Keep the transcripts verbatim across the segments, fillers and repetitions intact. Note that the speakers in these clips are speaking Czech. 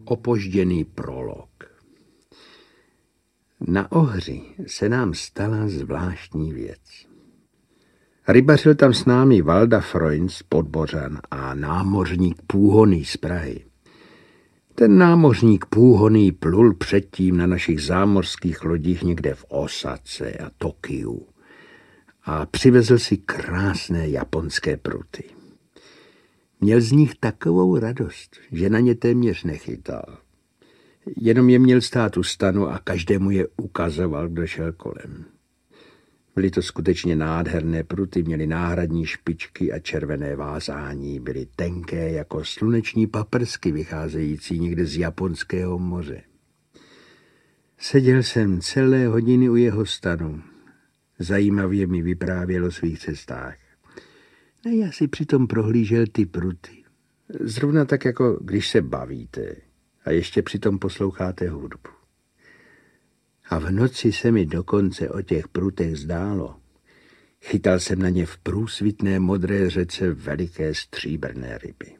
Opožděný prolog. Na Ohři se nám stala zvláštní věc. Rybařil tam s námi Valda Freund z Podbořan a námořník Půhoný z Prahy. Ten námořník Půhoný plul předtím na našich zámořských lodích někde v Osace a Tokiu a přivezl si krásné japonské pruty. Měl z nich takovou radost, že na ně téměř nechytal. Jenom je měl stát u stanu a každému je ukazoval, kdo šel kolem. Byly to skutečně nádherné pruty, měly náhradní špičky a červené vázání, byly tenké jako sluneční paprsky vycházející někde z Japonského moře. Seděl jsem celé hodiny u jeho stanu. Zajímavě mi vyprávěl o svých cestách. A já si přitom prohlížel ty pruty. Zrovna tak, jako když se bavíte a ještě přitom posloucháte hudbu. A v noci se mi dokonce o těch prutech zdálo. Chytal jsem na ně v průsvitné modré řece veliké stříbrné ryby.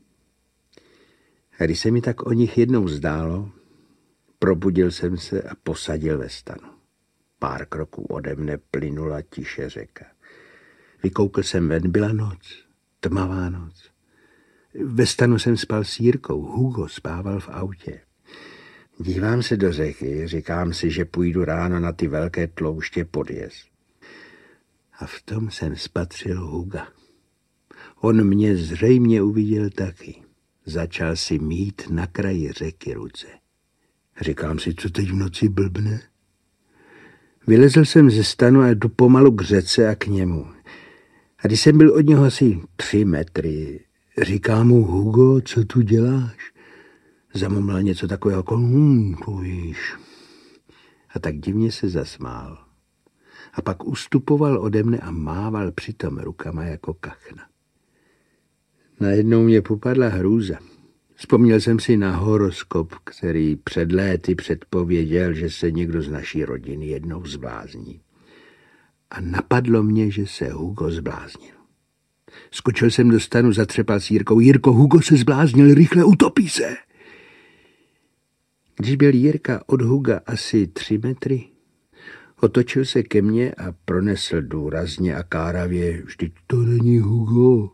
A když se mi tak o nich jednou zdálo, probudil jsem se a posadil ve stanu. Pár kroků ode mne plynula tiše řeka. Vykoukl jsem ven, byla noc, tmavá noc. Ve stanu jsem spal s Jirkou, Hugo spával v autě. Dívám se do řeky, říkám si, že půjdu ráno na ty velké tlouště podjez. A v tom jsem spatřil Huga. On mě zřejmě uviděl taky. Začal si mít na kraji řeky ruce. Říkám si, co teď v noci blbne? Vylezl jsem ze stanu a jdu pomalu k řece a k němu. A když jsem byl od něho asi tři metry, říká mu, Hugo, co tu děláš? Zamumlal něco takového jako, hm, to víš. A tak divně se zasmál. A pak ustupoval ode mne a mával přitom rukama jako kachna. Najednou mě popadla hrůza. Vzpomněl jsem si na horoskop, který před léty předpověděl, že se někdo z naší rodiny jednou zblázní. A napadlo mě, že se Hugo zbláznil. Skočil jsem do stanu, zatřepal s Jirkou. Jirko, Hugo se zbláznil, rychle utopí se. Když byl Jirka od Huga asi tři metry, otočil se ke mně a pronesl důrazně a káravě, vždyť to není Hugo.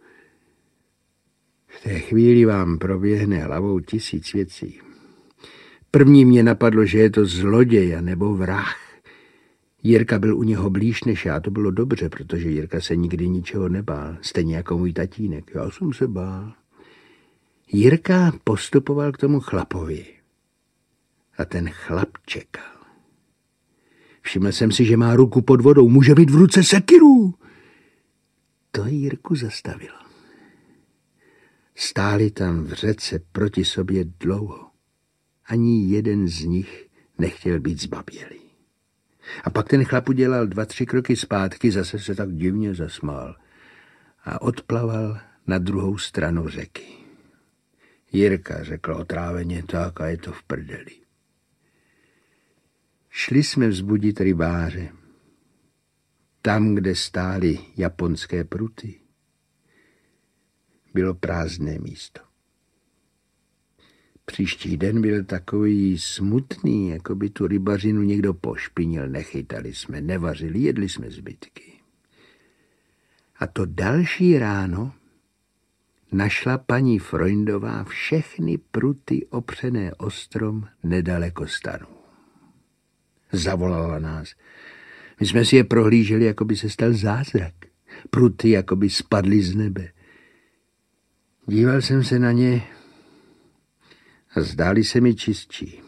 V té chvíli vám proběhne hlavou tisíc věcí. První mě napadlo, že je to zloděj nebo vrah. Jirka byl u něho blíž než já, to bylo dobře, protože Jirka se nikdy ničeho nebál, stejně jako můj tatínek. Já jsem se bál. Jirka postupoval k tomu chlapovi a ten chlap čekal. Všiml jsem si, že má ruku pod vodou, může mít v ruce sekiru. To Jirku zastavilo. Stáli tam v řece proti sobě dlouho. Ani jeden z nich nechtěl být zbabělý. A pak ten chlap udělal dva, tři kroky zpátky, zase se tak divně zasmál a odplaval na druhou stranu řeky. Jirka řekl otráveně, tak a je to v prdeli. Šli jsme vzbudit rybáře. Tam, kde stály japonské pruty, bylo prázdné místo. Příští den byl takový smutný, jako by tu rybařinu někdo pošpinil. Nechytali jsme, nevařili, jedli jsme zbytky. A to další ráno našla paní Freundová všechny pruty opřené o strom nedaleko stanu. Zavolala nás. My jsme si je prohlíželi, jako by se stal zázrak. Pruty jako by spadly z nebe. Díval jsem se na ně a zdáli se mi čistší.